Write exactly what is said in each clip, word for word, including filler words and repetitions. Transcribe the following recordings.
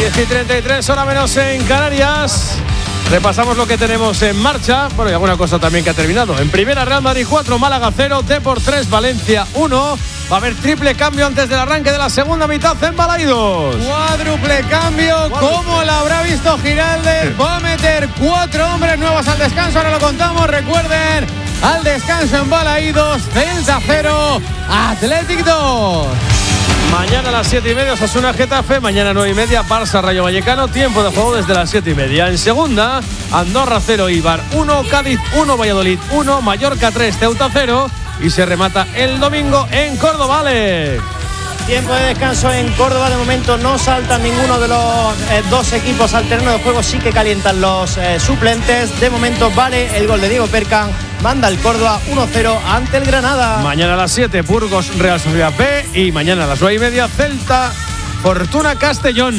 diez y treinta y tres, hora menos en Canarias. Repasamos lo que tenemos en marcha. Bueno, y alguna cosa también que ha terminado. En primera, Real Madrid cuatro, Málaga cero, Depor tres, Valencia uno. Va a haber triple cambio antes del arranque de la segunda mitad en Balaidos. Cuádruple cambio, ¿cómo lo habrá visto Giraldez? Va a meter cuatro hombres nuevos al descanso, ahora lo contamos. Recuerden, al descanso en Balaidos, Celta cero, Athletic dos. Mañana a las siete y media, Osasuna Getafe. Mañana nueve y media, Barça Rayo Vallecano. Tiempo de juego desde las siete y media. En segunda, Andorra cero, Eibar uno, Cádiz uno, Valladolid uno, Mallorca tres, Ceuta cero. Y se remata el domingo en Córdoba, Alex. Tiempo de descanso en Córdoba. De momento no saltan ninguno de los eh, dos equipos al terreno de juego. Sí que calientan los eh, suplentes. De momento vale el gol de Diego Percan. Manda el Córdoba uno cero ante el Granada. Mañana a las siete, Burgos Real Sociedad B. Y mañana a las nueve y media, Celta Fortuna Castellón.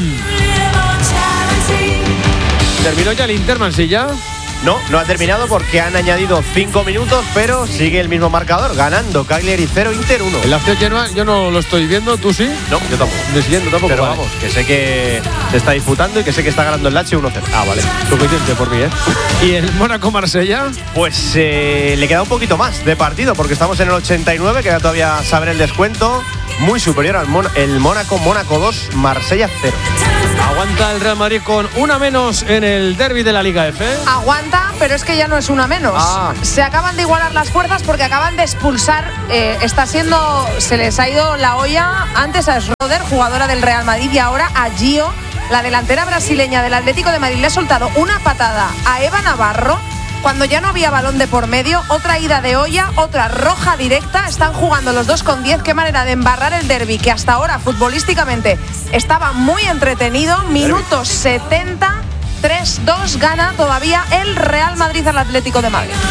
¿Terminó ya el Inter, Mansilla? No, no ha terminado porque han añadido cinco minutos, pero sigue el mismo marcador, ganando Cagliari cero, Inter uno. El Lazio Genoa, yo no lo estoy viendo, ¿tú sí? No, yo tampoco. De siguiente tampoco. Pero vale. vamos, que sé que se está disputando y que sé que está ganando el Lazio uno cero. Ah, vale, suficiente por mí, ¿eh? ¿Y el Mónaco-Marsella? Pues eh, le queda un poquito más de partido porque estamos en el ochenta y nueve, queda todavía saber el descuento. Muy superior al Mon- el Mónaco, Mónaco dos, Marsella cero. Aguanta el Real Madrid con una menos en el derbi de la Liga F. Aguanta, pero es que ya no es una menos. Ah. Se acaban de igualar las fuerzas porque acaban de expulsar. Eh, está siendo. Se les ha ido la olla antes a Schroeder, jugadora del Real Madrid, y ahora a Gio, la delantera brasileña del Atlético de Madrid. Le ha soltado una patada a Eva Navarro cuando ya no había balón de por medio. Otra ida de olla, otra roja directa. Están jugando los dos con diez. Qué manera de embarrar el derbi, que hasta ahora futbolísticamente estaba muy entretenido. Minutos setenta, tres dos, gana todavía el Real Madrid al Atlético de Madrid.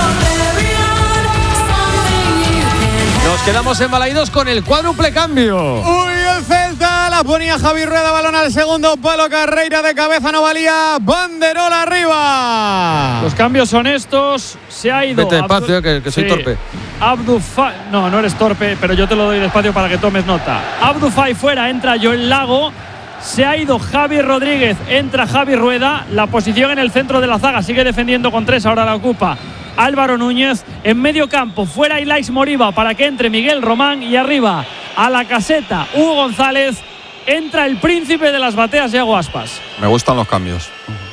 Nos quedamos en Balaidos con el cuádruple cambio. Uy, el Celta la ponía Javi Rueda, balón al segundo palo, Carreira de cabeza, no valía, banderola arriba. Los cambios son estos. Se ha ido. Vete despacio, que, que soy sí. torpe. Abdu Fai, no, no eres torpe, pero yo te lo doy despacio para que tomes nota. Abdu Fai fuera, entra Joel Lago. Se ha ido Javi Rodríguez, entra Javi Rueda. La posición en el centro de la zaga sigue defendiendo con tres, ahora la ocupa Álvaro Núñez. En medio campo, fuera Ilaix Moriba para que entre Miguel Román. Y arriba, a la caseta, Hugo González. Entra el príncipe de las bateas, Iago Aspas. Me gustan los cambios.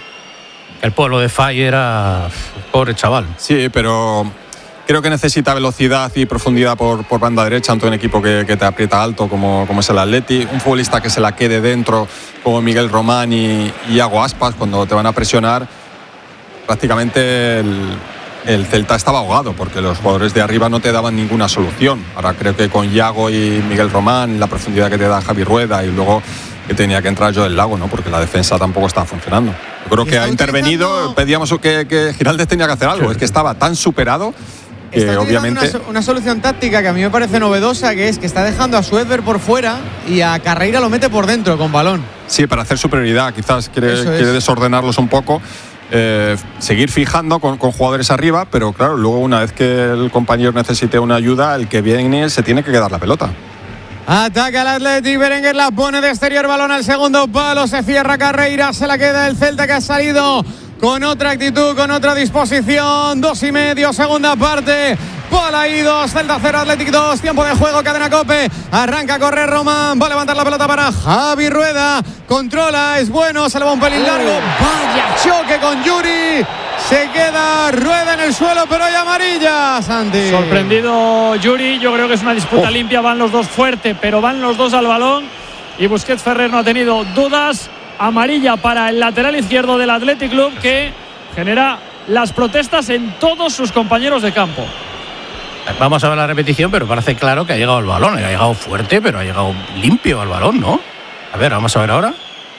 El pueblo de Fai era pobre chaval. Sí, pero creo que necesita velocidad y profundidad por, por banda derecha ante un equipo que, que te aprieta alto como, como es el Atleti. Un futbolista que se la quede dentro como Miguel Román y Iago Aspas cuando te van a presionar. Prácticamente el, el Celta estaba ahogado porque los jugadores de arriba no te daban ninguna solución. Ahora creo que con Iago y Miguel Román, la profundidad que te da Javi Rueda y luego que tenía que entrar Joel Lago, ¿no? Porque la defensa tampoco estaba funcionando. Yo creo que ha intervenido, utilizando... pedíamos que, que Giraldez tenía que hacer algo, sí. Es que estaba tan superado que está obviamente... Una, una solución táctica que a mí me parece novedosa, que es que está dejando a Schroeder por fuera y a Carreira lo mete por dentro con balón. Sí, para hacer superioridad, quizás quiere, quiere desordenarlos un poco. Eh, seguir fijando con, con jugadores arriba, pero claro, luego una vez que el compañero necesite una ayuda, el que viene se tiene que quedar la pelota. Ataca el Athletic, Berenguer la pone de exterior, balón al segundo palo, se cierra Carreira, se la queda el Celta, que ha salido con otra actitud, con otra disposición. Dos y medio, segunda parte. Balaidos, Celta cero, Athletic dos, tiempo de juego, cadena COPE. Arranca a correr Román, va a levantar la pelota para Javi Rueda. Controla, es bueno, se le va un pelín largo. Vaya choque con Yuri. Se queda Rueda en el suelo, pero hay amarilla, Santi. Sorprendido Yuri, yo creo que es una disputa oh. limpia, van los dos fuerte, pero van los dos al balón. Y Busquets Ferrer no ha tenido dudas. Amarilla para el lateral izquierdo del Athletic Club, que genera las protestas en todos sus compañeros de campo. Vamos a ver la repetición, pero parece claro que ha llegado el balón. Ha llegado fuerte, pero ha llegado limpio al balón, ¿no? A ver, vamos a ver ahora.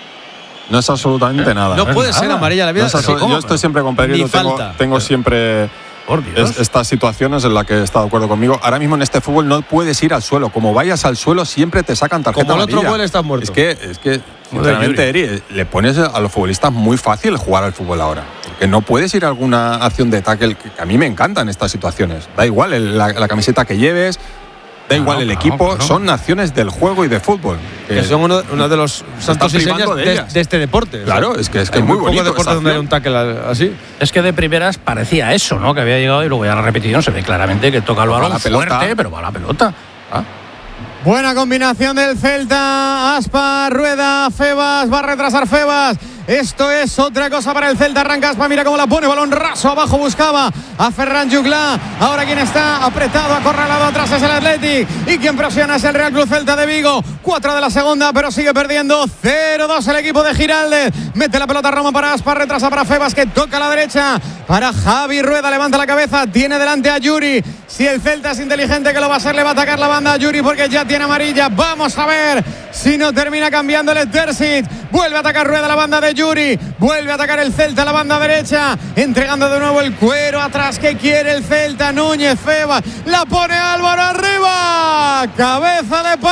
No es absolutamente ¿Eh? nada. No ¿eh? puede nada. ser amarilla la vida. No es yo estoy siempre con Pedrito, tengo, tengo siempre es, estas situaciones en las que está de acuerdo conmigo. Ahora mismo en este fútbol no puedes ir al suelo. Como vayas al suelo siempre te sacan tarjeta Como el amarilla. otro gol estás muerto. Es que, es que sinceramente, Eri, le pones a los futbolistas muy fácil jugar al fútbol ahora. Porque no puedes ir a alguna acción de tackle, que a mí me encantan estas situaciones. Da igual el, la, la camiseta que lleves, Da igual Claro, el claro, equipo, claro. son naciones del juego y de fútbol. Que son uno, uno de los santos y privando señas de de, ellas. de este deporte. Claro, es que es que hay es muy pocos bonito deportes esa donde hay acción. un tackle así. Es que de primeras parecía eso, ¿no? Que había llegado y luego ya la repetición se ve claramente que toca el Va balón la pelota. fuerte, pero va la pelota. Ah. Buena combinación del Celta. Aspa, Rueda, Febas, va a retrasar Febas. Esto es otra cosa para el Celta. Arranca Aspa, mira cómo la pone. Balón raso abajo, buscaba a Ferran Juglà. Ahora quien está apretado, acorralado atrás es el Athletic. Y quien presiona es el Real Club Celta de Vigo. Cuatro de la segunda, pero sigue perdiendo. cero dos el equipo de Giraldez. Mete la pelota Roma para Aspa, retrasa para Febas, que toca a la derecha. Para Javi Rueda, levanta la cabeza. Tiene delante a Yuri. Si el Celta es inteligente, que lo va a hacer, le va a atacar la banda a Yuri porque ya tiene amarilla. Vamos a ver si no termina cambiando el Terzic. Vuelve a atacar Rueda la banda de Yuri. Vuelve a atacar el Celta la banda derecha. Entregando de nuevo el cuero atrás que quiere el Celta. Núñez, Febas. La pone Álvaro arriba. Cabeza de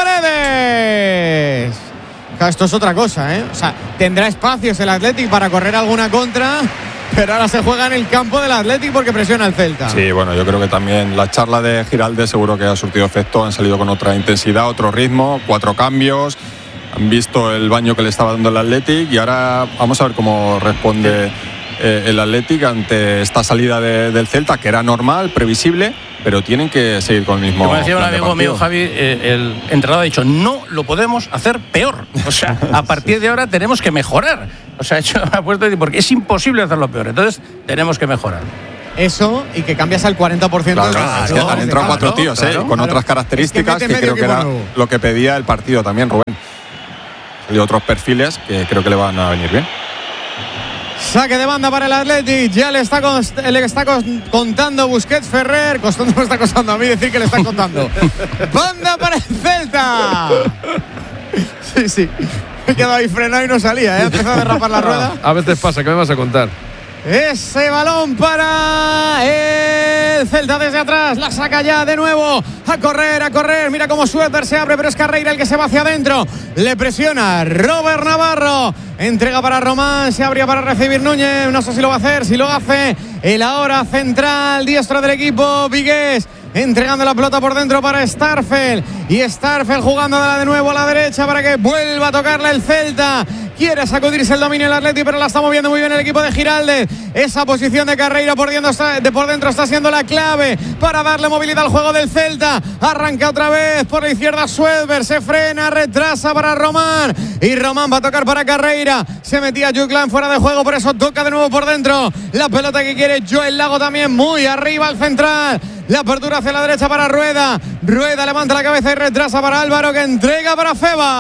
Paredes. Esto es otra cosa, ¿eh? O sea, tendrá espacios el Athletic para correr alguna contra. Pero ahora se juega en el campo del Athletic porque presiona el Celta. Sí, bueno, yo creo que también la charla de Giraldez seguro que ha surtido efecto. Han salido con otra intensidad, otro ritmo, cuatro cambios. Han visto el baño que le estaba dando el Athletic y ahora vamos a ver cómo responde eh, el Athletic ante esta salida de, del Celta, que era normal, previsible, pero tienen que seguir con el mismo. Como decía un plan de amigo mío, partido. Javi, eh, el entrenador ha dicho, no lo podemos hacer peor. O sea, a partir de ahora tenemos que mejorar. O sea, hecho ha puesto porque es imposible hacerlo peor. Entonces, tenemos que mejorar. Eso y que cambias al cuarenta por ciento. Claro, de los- es que han entrado claro, cuatro tíos, claro, eh, con claro. otras características Es que que, mete creo medio que era equipo nuevo. lo que pedía el partido también, Rubén. Y otros perfiles que creo que le van a venir bien. Saque de banda para el Athletic. Ya le está, const- le está con- contando Busquets Ferrer. Costando me está costando a mí decir que le están contando. Banda para el Celta. Sí, sí. Me he quedado ahí frenado y no salía, ¿eh? Ha empezado a derrapar la rueda. A veces pasa, ¿qué me vas a contar? Ese balón para el Celta desde atrás. La saca ya de nuevo. A correr, a correr. Mira cómo Suéter se abre, pero es Carreira el que se va hacia adentro. Le presiona Robert Navarro. Entrega para Román. Se abría para recibir Núñez. No sé si lo va a hacer. Si lo hace, el ahora central diestro del equipo, Vigués. Entregando la pelota por dentro para Starfel. Y Starfel jugándola de nuevo a la derecha para que vuelva a tocarla el Celta. Quiere sacudirse el dominio el Athletic, pero la está moviendo muy bien el equipo de Giraldez. Esa posición de Carreira por dentro está, de por dentro está siendo la clave para darle movilidad al juego del Celta. Arranca otra vez por la izquierda Suéter. Se frena, retrasa para Román. Y Román va a tocar para Carreira. Se metía Juglà fuera de juego, por eso toca de nuevo por dentro. La pelota que quiere Joel Lago también muy arriba al central. La apertura hacia la derecha para Rueda. Rueda levanta la cabeza y retrasa para Álvaro, que entrega para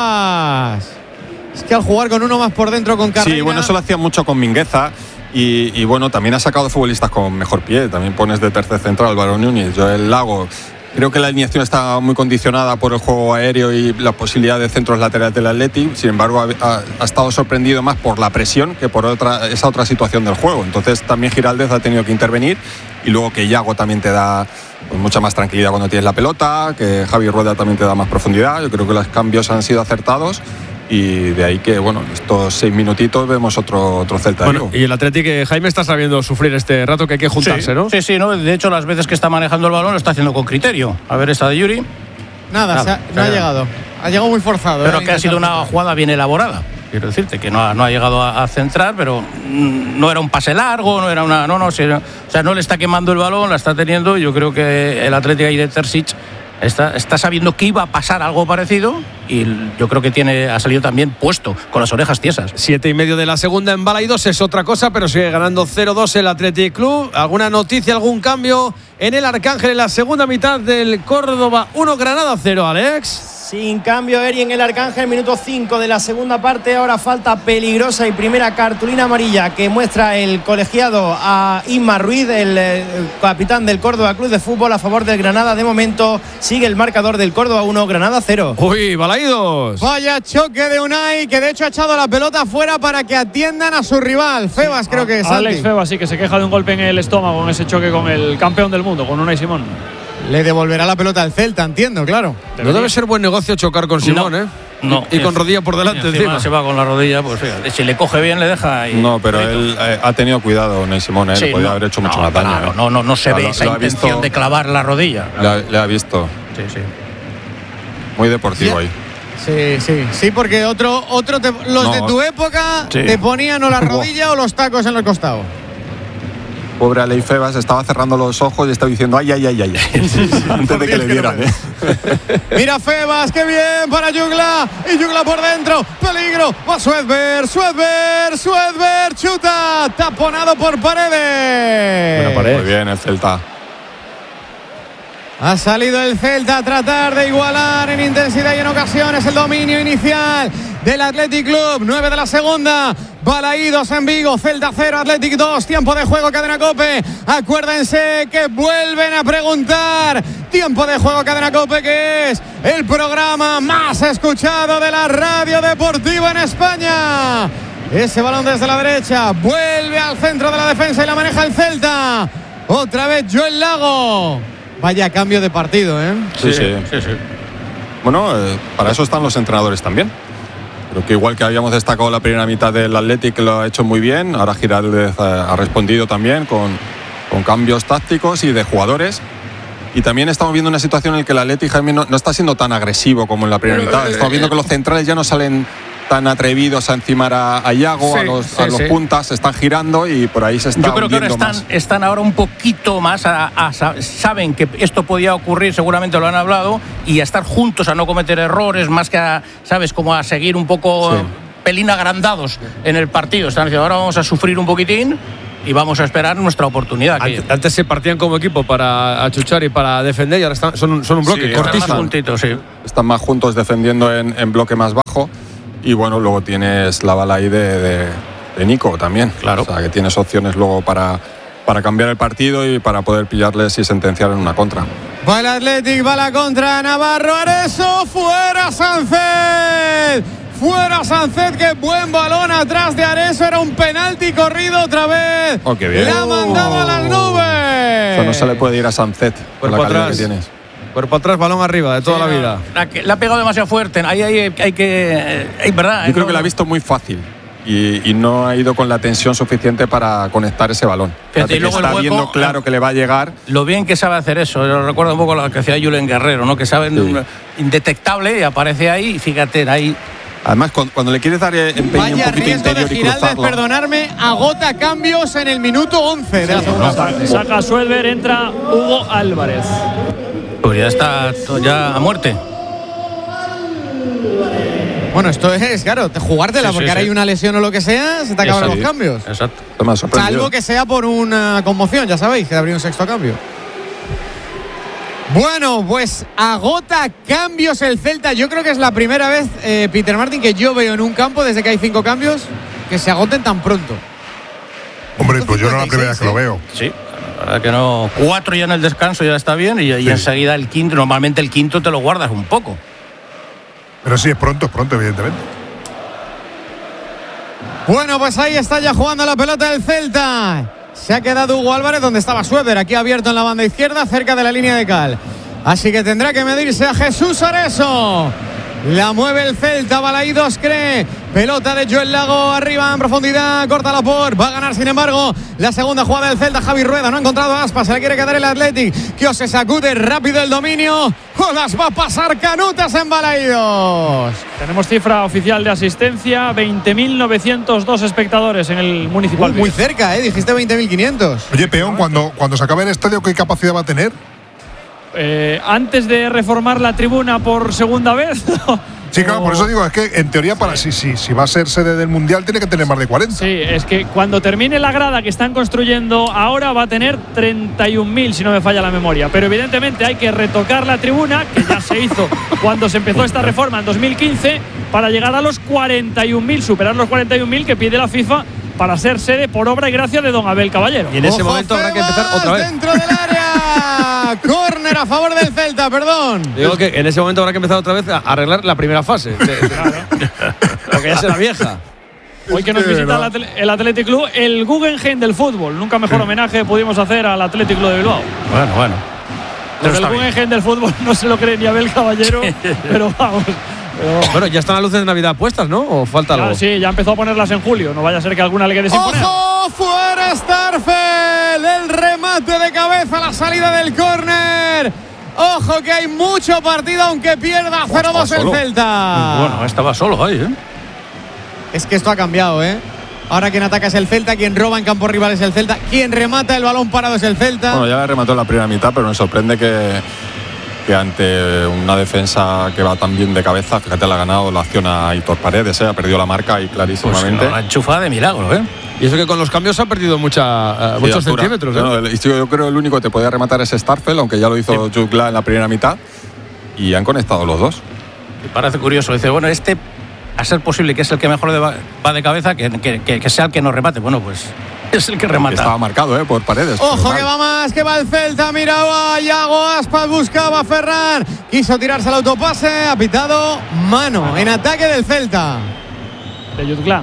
Febas. Es que al jugar con uno más por dentro con Carreira. Sí, bueno, eso lo hacía mucho con Mingueza. Y, y bueno, también ha sacado futbolistas con mejor pie. También pones de tercer central Álvaro Núñez, Joel Lago. Creo que la alineación está muy condicionada por el juego aéreo y la posibilidad de centros laterales del Athletic. Sin embargo, ha, ha estado sorprendido más por la presión que por otra, esa otra situación del juego. Entonces también Giraldez ha tenido que intervenir. Y luego que Yago también te da pues, mucha más tranquilidad cuando tienes la pelota, que Javi Rueda también te da más profundidad. Yo creo que los cambios han sido acertados. Y de ahí que, bueno, estos seis minutitos vemos otro, otro Celta. Bueno, y el Athletic, eh, Jaime, está sabiendo sufrir este rato que hay que juntarse, sí, ¿no? Sí, sí, ¿no? De hecho, las veces que está manejando el balón lo está haciendo con criterio. A ver, esta de Yuri. Nada, Nada, se ha- no claro. ha llegado. Ha llegado muy forzado. Pero ¿eh? que ha sido una jugada bien elaborada. Quiero decirte que no ha, no ha llegado a, a centrar, pero mm, no era un pase largo, no era una. No, no, sino- o sea, no le está quemando el balón, la está teniendo. Y yo creo que el Atlético ahí de Terzic está, está sabiendo que iba a pasar algo parecido. Y yo creo que tiene, ha salido también puesto, con las orejas tiesas. Siete y medio de la segunda en Balaidos es otra cosa, pero sigue ganando cero dos el Athletic Club. ¿Alguna noticia, algún cambio en el Arcángel en la segunda mitad del Córdoba? uno, Granada cero, Alex. Sin cambio, Eri en el Arcángel, minuto cinco de la segunda parte. Ahora falta peligrosa y primera cartulina amarilla que muestra el colegiado a Isma Ruiz, el, eh, capitán del Córdoba Club de Fútbol, a favor del Granada. De momento sigue el marcador del Córdoba uno, Granada cero. Uy, Balaidos. Vaya choque de Unai, que de hecho ha echado la pelota fuera para que atiendan a su rival. Febas, creo que es. Alex Santi. Febas sí que se queja de un golpe en el estómago en ese choque con el campeón del mundo, con Unai Simón. Le devolverá la pelota al Celta, entiendo, claro. No debe ser buen negocio chocar con Simón, No, ¿eh? no. Y, y con rodilla por delante Y encima encima. se va con la rodilla, pues fíjate, si le coge bien le deja y No, pero él eh, ha tenido cuidado, Ney Simón, eh, Sí, le podía no, haber hecho mucho no, más daño. claro, eh. no, no, no se Claro, ve lo- esa lo ha intención visto- de clavar la rodilla. Le ha, le ha visto. Sí, sí. muy deportivo Sí. ahí. Sí, sí, sí, porque otro, otro te- los No. de tu época Sí. te ponían o la rodilla o los tacos en los costados. Pobre Alei Febas estaba cerrando los ojos y estaba diciendo ay, ay, ay, ay, ay. Antes de que le dieran, ¿eh? Mira Febas, qué bien para Jugla. Y Jugla por dentro. Peligro. Va Suedberg, Suedberg, Suedberg. Chuta. Taponado por Paredes. Buena pared. Muy bien el Celta. Ha salido el Celta a tratar de igualar en intensidad y en ocasiones el dominio inicial del Athletic Club. nueve de la segunda. Balaídos en Vigo. Celta cero, Athletic dos. Tiempo de juego, Cadena COPE. Acuérdense que vuelven a preguntar. Tiempo de juego, Cadena COPE, que es el programa más escuchado de la radio deportiva en España. Ese balón desde la derecha. Vuelve al centro de la defensa y la maneja el Celta. Otra vez Joel Lago. Vaya cambio de partido, ¿eh? Sí, sí. sí, sí. Bueno, eh, para eso están los entrenadores también. Creo que igual que habíamos destacado la primera mitad del Athletic, que lo ha hecho muy bien, ahora Giraldez ha respondido también con, con cambios tácticos y de jugadores. Y también estamos viendo una situación en la que el Athletic, Jaime, no, no está siendo tan agresivo como en la primera mitad. Estamos viendo que los centrales ya no salen tan atrevidos a encimar a, a Iago, Sí, a los, sí, a los sí. puntas, se están girando y por ahí se está Yo creo que ahora hundiendo están, más. están ahora un poquito más, a, a- saben que esto podía ocurrir, seguramente lo han hablado, y a estar juntos, a no cometer errores, más que a, ¿sabes?, como a seguir un poco Sí. pelín agrandados en el partido. Están diciendo, ahora vamos a sufrir un poquitín y vamos a esperar nuestra oportunidad. que- Antes, antes se partían como equipo para achuchar y para defender y ahora están, son, un- son un bloque Sí, están cortísimo. más juntitos, sí. Están más juntos defendiendo en, en bloque más bajo. Y bueno, luego tienes la bala ahí de, de, de Nico también. Claro. O sea, que tienes opciones luego para, para cambiar el partido y para poder pillarles y sentenciar en una contra. Va el Athletic, va la contra Navarro, Areso, fuera Sánchez. Fuera Sánchez, qué buen balón atrás de Areso, era un penalti corrido otra vez. Oh, qué bien. Le ha mandado a las nubes. Eso no se le puede ir a Sancet con la Cuerpo calidad atrás. que tienes. Cuerpo atrás, balón arriba, de toda Sí, la no, vida. La, que- la ha pegado demasiado fuerte. Ahí hay, hay que. Es verdad. Yo creo no- que la ha visto muy fácil y, y no ha ido con la tensión suficiente para conectar ese balón. Fíjate, y que luego el está hueco, viendo claro que le va a llegar. Lo bien que sabe hacer eso. Yo recuerdo un poco lo que hacía Julen Guerrero, ¿no? Que sabe Sí. indetectable y aparece ahí. Y fíjate, ahí. Además, cuando, cuando le quieres dar empeño Vaya un poquito riesgo de interior y Giraldez, cruzarlo. perdonarme, agota cambios en el minuto once de la segunda parte. Saca Suedberg, entra Hugo Álvarez. Pues ya está to- ya a muerte. Bueno, esto es, claro, te jugártela, Sí, sí, porque ahora sí. hay una lesión o lo que sea, se te acaban Exacto. los cambios. Exacto. Esto me ha sorprendido. Salvo que sea por una conmoción, ya sabéis, que habría un sexto cambio. Bueno, pues agota cambios el Celta. Yo creo que es la primera vez, eh, Peter Martin, que yo veo en un campo, desde que hay cinco cambios, que se agoten tan pronto. Hombre, pues yo no es la primera vez que lo veo. Sí. La verdad que no. Cuatro ya en el descanso ya está bien. Y, y Sí. enseguida el quinto. Normalmente el quinto te lo guardas un poco. Pero sí, es pronto, es pronto, evidentemente. Bueno, pues ahí está ya jugando la pelota del Celta. Se ha quedado Hugo Álvarez donde estaba Sueder, aquí abierto en la banda izquierda, cerca de la línea de cal. Así que tendrá que medirse a Jesús Areso. La mueve el Celta, Balaídos cree. Pelota de Joel Lago arriba en profundidad, corta la por. Va a ganar, sin embargo, la segunda jugada del Celta. Javi Rueda no ha encontrado a Aspas, se la quiere quedar el Athletic. Que se sacude rápido el dominio. O las va a pasar canutas en Balaídos. Tenemos cifra oficial de asistencia: veinte mil novecientos dos espectadores en el municipal. Muy cerca, ¿eh? Dijiste veinte mil quinientos. Oye, Peón, cuando, cuando se acabe el estadio, ¿qué capacidad va a tener? Eh, antes de reformar la tribuna por segunda vez. Sí, claro, por eso digo, es que en teoría, para si, si, si va a ser sede del Mundial, tiene que tener más de cuarenta. Sí, es que cuando termine la grada que están construyendo ahora va a tener treinta y un mil, si no me falla la memoria. Pero evidentemente hay que retocar la tribuna, que ya se hizo cuando se empezó esta reforma en dos mil quince, para llegar a los cuarenta y un mil, superar los cuarenta y un mil que pide la FIFA para ser sede por obra y gracia de don Abel Caballero. Y en ese Ojo, momento habrá que empezar Febas, otra vez. Dentro del área. Córner a favor del Celta, perdón. Digo que en ese momento habrá que empezar otra vez a arreglar la primera fase. de- de- Porque ya será vieja. Hoy que nos visita el, Atle- el Athletic Club, el Guggenheim del fútbol. Nunca mejor homenaje pudimos hacer al Athletic Club de Bilbao. Bueno, bueno. Lo Pero del está bien. Guggenheim del fútbol no se lo cree ni Abel Caballero, pero vamos. Pero, Bueno, ya están las luces de Navidad puestas, ¿no? ¿O falta algo? ya, sí, ya empezó a ponerlas en julio. No vaya a ser que alguna le quede sin poner. ¡Ojo! ¡Fuera Starfel! El remate de cabeza, la salida del córner Ojo que hay mucho partido aunque pierda cero dos el Celta. Bueno, estaba solo ahí, ¿eh? Es que esto ha cambiado, ¿eh? Ahora quien ataca es el Celta, quien roba en campo rival es el Celta, quien remata el balón parado es el Celta. Bueno, ya le remató en la primera mitad, pero me sorprende que, que ante una defensa que va tan bien de cabeza, fíjate, le ha ganado la acción a Aitor Paredes, ¿eh? Ha perdido la marca ahí clarísimamente. Pues la enchufada de milagro, ¿eh? Y eso que con los cambios ha perdido mucha, uh, Sí, muchos altura. centímetros. ¿eh? Bueno, yo, yo creo que el único que te podía rematar es Starfel, aunque ya lo hizo sí. Jutgla en la primera mitad, y han conectado los dos. Me parece curioso, dice, bueno, este, a ser posible que es el que mejor va de cabeza, que, que, que, que sea el que nos remate. Bueno, pues es el que remata. Estaba marcado, ¿eh? Por Paredes. Ojo que va más, que va el Celta, miraba Yago Aspas, buscaba a Ferran, quiso tirarse al autopase, ha pitado mano en ataque del Celta. De Jutgla.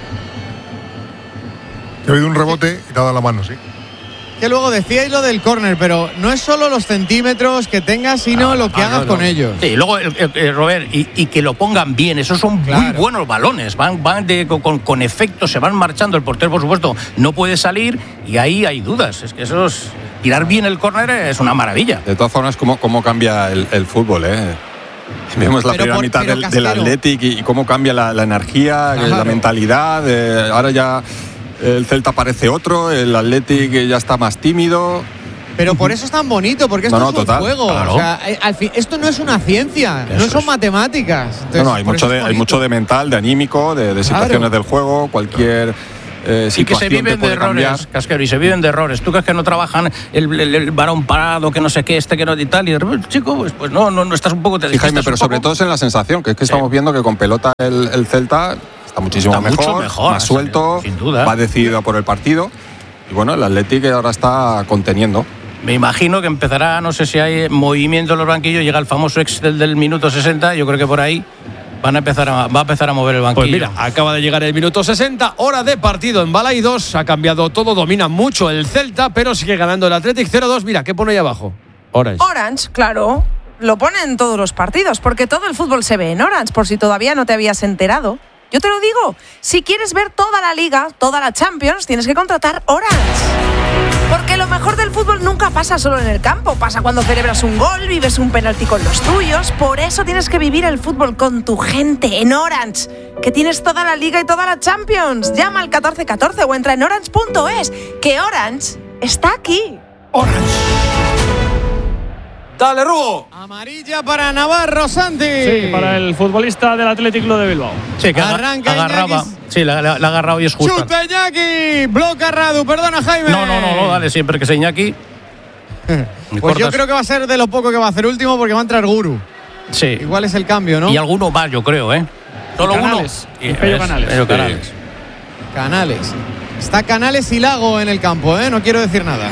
Ha habido un rebote y te ha dado la mano, sí. Que luego decíais lo del córner, pero no es solo los centímetros que tengas, sino ah, lo que ah, hagas no, no. con ellos. Sí, luego, el, el, el Robert, y, y que lo pongan bien, esos son claro. muy buenos balones, van, van de, con, con efecto, se van marchando, el portero, por supuesto, no puede salir, y ahí hay dudas. Es que eso es, tirar bien el córner es una maravilla. De todas formas, cómo, cómo cambia el, el fútbol, ¿eh? Vemos la pero primera por, mitad del, del Athletic y, y cómo cambia la, la energía, claro. la mentalidad, eh, ahora ya... El Celta parece otro, el Athletic ya está más tímido. Pero por eso es tan bonito, porque esto no, no, es un total, juego. Claro. O sea, al fin, esto no es una ciencia, eso no son es. matemáticas. Entonces, no, no, hay mucho, de, hay mucho de mental, de anímico, de, de situaciones claro. del juego, cualquier eh, situación. Y que se viven de errores, cambiar. Casquero, y se viven de errores. ¿Tú crees que no trabajan el, el, el varón parado, que no sé qué, este que no y tal? Y de repente, chico, pues, pues no, no, no estás un poco... Te sí, Jaime, pero sobre poco? todo es en la sensación, que es que sí. estamos viendo que con pelota el, el Celta... Está muchísimo está mejor, mucho mejor, más suelto, sin duda. Va decidido por el partido. Y bueno, el Athletic ahora está conteniendo. Me imagino que empezará, no sé si hay movimiento en los banquillos, llega el famoso Excel del minuto sesenta, yo creo que por ahí van a empezar a, va a empezar a mover el banquillo. Pues mira, acaba de llegar el minuto sesenta, hora de partido en Balaidos, ha cambiado todo, domina mucho el Celta, pero sigue ganando el Athletic cero dos. Mira, ¿qué pone ahí abajo? Orange. Orange, claro. Lo pone en todos los partidos, porque todo el fútbol se ve en Orange, por si todavía no te habías enterado. Yo te lo digo, si quieres ver toda la Liga, toda la Champions, tienes que contratar Orange. Porque lo mejor del fútbol nunca pasa solo en el campo, pasa cuando celebras un gol, vives un penalti con los tuyos. Por eso tienes que vivir el fútbol con tu gente en Orange, que tienes toda la Liga y toda la Champions. Llama al catorce catorce o entra en orange punto es, que Orange está aquí. Orange. Dale, Rubo. Amarilla para Navarro, Santi. Sí, para el futbolista del Athletic Club de Bilbao. Sí, que arranca agarraba. Iñaki. Sí, la, la, la ha agarrado y es justa. Chuta Iñaki, bloca Radu, perdona Jaime. No, no, no, no, dale siempre que sea Iñaki. Pues cortas. Yo creo que va a ser de lo poco que va a hacer último porque va a entrar Guru. Sí. Igual es el cambio, ¿no? Y alguno más, yo creo, ¿eh? Solo Canales. uno. Y Pello Canales. Pello Canales. Sí. Canales. Está Canales y Lago en el campo, ¿eh? No quiero decir nada.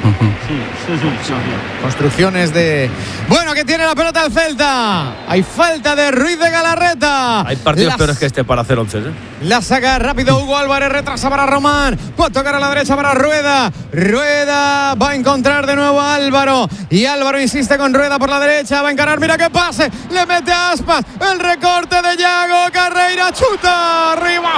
Construcciones de... Bueno, que tiene la pelota el Celta. Hay falta de Ruiz de Galarreta. Hay partidos Las... peores que este para hacer once, ¿eh? La saca rápido Hugo Álvarez, retrasa para Román, va a tocar a la derecha para Rueda. Rueda va a encontrar de nuevo a Álvaro y Álvaro insiste con Rueda por la derecha, va a encarar, mira qué pase, le mete a Aspas, el recorte de Yago, Carreira chuta, arriba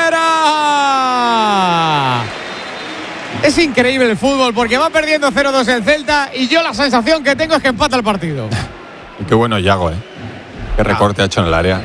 afuera. Es increíble el fútbol porque va perdiendo cero dos el Celta y yo la sensación que tengo es que empata el partido. Y qué bueno Yago, ¿eh? Qué recorte ah. ha hecho en el área.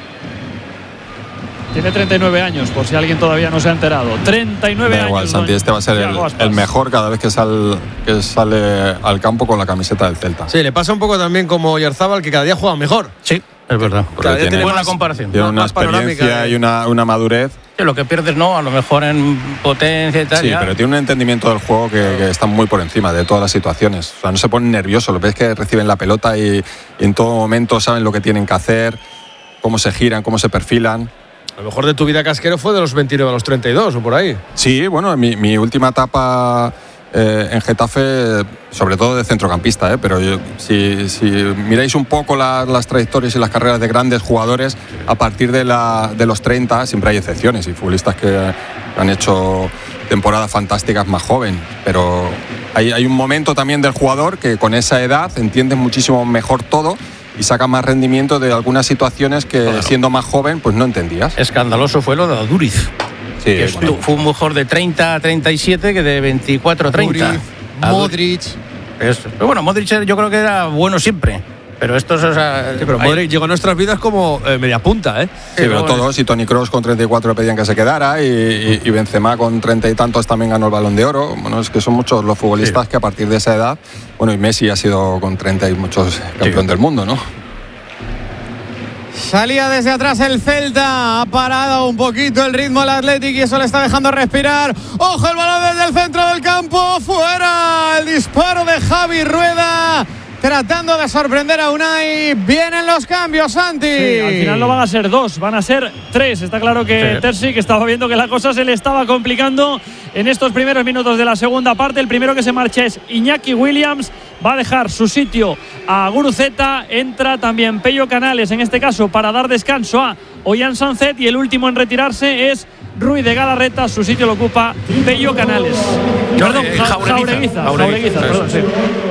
Tiene treinta y nueve años, por si alguien todavía no se ha enterado. treinta y nueve da igual, años. Santi, este va a ser el, el mejor cada vez que, sal, que sale al campo con la camiseta del Celta. Sí, le pasa un poco también como Oyarzábal, que cada día juega mejor. Sí, es verdad. Porque tiene, tiene buena más, comparación. Tiene una experiencia y una, una madurez. Sí, lo que pierdes no, a lo mejor en potencia y tal. Sí, ya. pero tiene un entendimiento del juego que, que está muy por encima de todas las situaciones. O sea, no se ponen nerviosos, lo ves que reciben la pelota y, y en todo momento saben lo que tienen que hacer, cómo se giran, cómo se perfilan. A lo mejor de tu vida, Casquero, fue de los veintinueve a los treinta y dos o por ahí. Sí, bueno, mi, mi última etapa eh, en Getafe, sobre todo de centrocampista, eh, pero yo, si, si miráis un poco la, las trayectorias y las carreras de grandes jugadores, a partir de, la, de los treinta siempre hay excepciones y futbolistas que han hecho temporadas fantásticas más joven, pero hay, hay un momento también del jugador que con esa edad entiendes muchísimo mejor todo y saca más rendimiento de algunas situaciones que claro. siendo más joven pues no entendías. Escandaloso fue lo de Aduriz. Sí, que bueno. Fue un mejor de treinta a treinta y siete que de veinticuatro a treinta. Aduriz, Modric. Es, pero bueno, Modric yo creo que era bueno siempre. Pero estos, o sea, sí, pero Modric hay... llegó a nuestras vidas como eh, media punta, ¿eh? Sí, sí pero todos, y Toni Kroos con treinta y cuatro le pedían que se quedara, y, y, y Benzema con treinta y tantos también ganó el Balón de Oro. Bueno, es que son muchos los futbolistas sí. que a partir de esa edad, bueno, y Messi ha sido con treinta y muchos campeón sí. del mundo, ¿no? Salía desde atrás el Celta, ha parado un poquito el ritmo al Athletic y eso le está dejando respirar. ¡Ojo el balón desde el centro del campo! ¡Fuera! El disparo de Javi Rueda, tratando de sorprender a Unai. Vienen los cambios, Santi. Sí, al final no van a ser dos, van a ser tres. Está claro que sí. Terzic estaba viendo que la cosa se le estaba complicando en estos primeros minutos de la segunda parte. El primero que se marcha es Iñaki Williams. Va a dejar su sitio a Guruceta. Entra también Pello Canales, en este caso para dar descanso a Ollán Sancet. Y el último en retirarse es Ruiz de Galarreta. Su sitio lo ocupa Pello Canales. No, Perdón, eh, Jaureguiza. Jaureguiza, perdón, sí.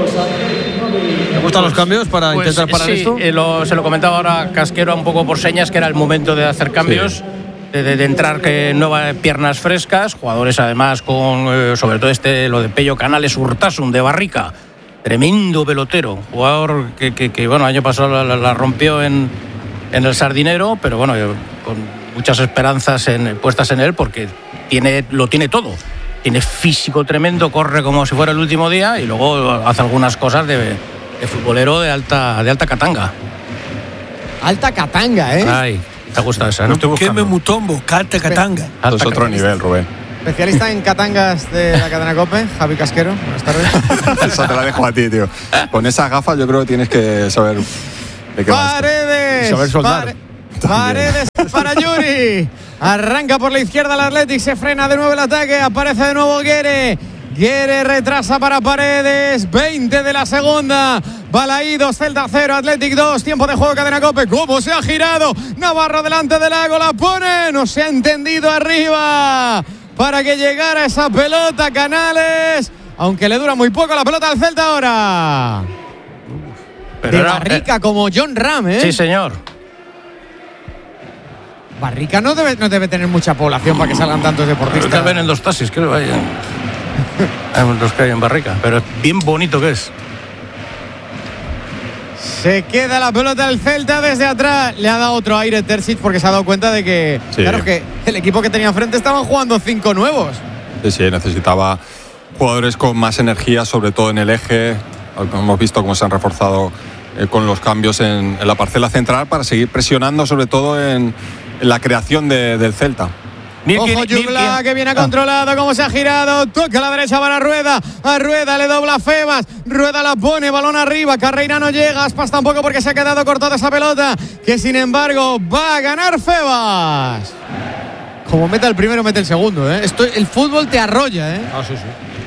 ¿Te gustan los cambios para pues, intentar parar sí, esto? Eh, lo, se lo comentaba ahora Casquero un poco por señas, que era el momento de hacer cambios, sí. de, de, de entrar que nuevas piernas frescas, jugadores además con, eh, sobre todo este, lo de Pello Canales, Urtasun de Barrica, tremendo pelotero, jugador que, que, que bueno, el año pasado la, la, la rompió en, en el Sardinero, pero bueno, yo, con muchas esperanzas en, puestas en él, porque tiene, lo tiene todo. Tiene físico tremendo, corre como si fuera el último día y luego hace algunas cosas de, de futbolero de alta, de alta catanga. Alta catanga, ¿eh? Ay, te gusta esa, ¿no? ¿Qué me mutombo? Alta catanga. Esto es otro nivel, Rubén. Especialista en catangas de la cadena COPE, Javi Casquero. Buenas tardes. Eso te la dejo a ti, tío. Con esas gafas yo creo que tienes que saber de qué va esto. Paredes. Y saber soldar. Pare Paredes para Yuri. Arranca por la izquierda el Athletic, se frena de nuevo el ataque, aparece de nuevo Guerre. Guerre retrasa para Paredes, veinte de la segunda. Balaídos, Celta cero, Athletic dos, tiempo de juego, cadena COPE. ¿Cómo se ha girado? Navarro delante del Lago, la pone, no se ha entendido arriba para que llegara esa pelota. Canales, aunque le dura muy poco la pelota al Celta ahora. Pero de era, Barrica eh, como John Ram, ¿eh? Sí, señor. Barrica no debe, no debe tener mucha población para que salgan tantos deportistas. Creo que ven en dos taxis, creo que hay. Hay los que hay en Barrica, pero es bien bonito que es. Se queda la pelota del Celta desde atrás. Le ha dado otro aire Terzic porque se ha dado cuenta de que, sí. claro, que el equipo que tenía enfrente estaban jugando cinco nuevos. Sí, sí, necesitaba jugadores con más energía, sobre todo en el eje. Hemos visto cómo se han reforzado eh, con los cambios en, en la parcela central para seguir presionando, sobre todo en en la creación de, del Celta. Ojo Jugla, que viene controlado, cómo se ha girado, toca a la derecha para Rueda, a Rueda le dobla Febas, Rueda la pone, balón arriba, Carreira no llega, Aspas tampoco porque se ha quedado cortada esa pelota, que sin embargo va a ganar Febas. Como mete el primero, mete el segundo, ¿eh? Esto, el fútbol te arrolla, ¿eh? Ah, sí,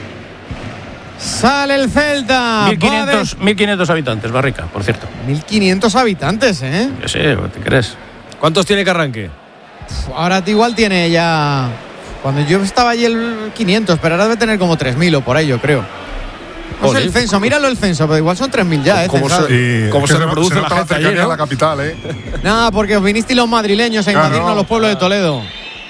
sí. Sale el Celta. mil quinientos habitantes, Barrica, por cierto. mil quinientos habitantes, ¿eh? Sí, ¿te crees? ¿Cuántos tiene que arranque? Ahora igual tiene ya... Cuando yo estaba allí el quinientos, pero ahora debe tener como tres mil o por ahí, yo creo. No sé el censo, míralo el censo, pero igual son tres mil ya, ¿eh? ¿Cómo se, sí, ¿cómo se, se reproduce se la gente allí, ¿no? La capital, ¿eh? Nada, porque os vinisteis los madrileños a invadirnos claro, los pueblos claro. de Toledo.